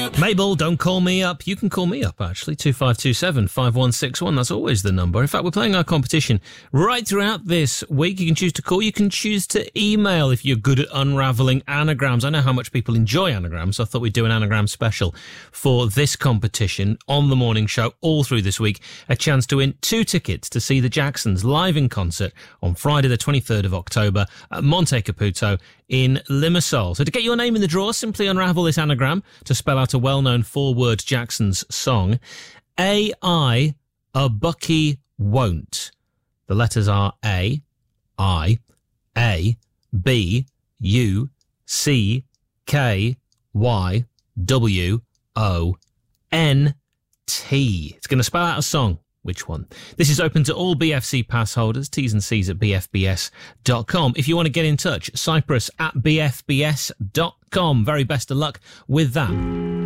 up. Mabel, don't call me up. You can call me up, actually. 2527 5161. That's always the number. In fact, we're playing our competition right throughout this week. You can choose to call. You can choose to email if you're good at unravelling anagrams. I know how much people enjoy anagrams, so I thought we'd do an anagram special for this competition on the morning show all through this week. A chance to win 2 tickets to see the Jacksons live in concert on Friday the 23rd of October at Monte Caputo in Limassol. So to get your name in the draw, simply unravel this anagram to spell out a well-known 4-word Jacksons song. A-I, a Bucky won't. The letters are A, I, A, B, U, C, K, Y, W, O, N, T. It's going to spell out a song. Which one? This is open to all BFC pass holders. T's and C's at bfbs.com. If you want to get in touch, Cyprus at bfbs.com. Very best of luck with that.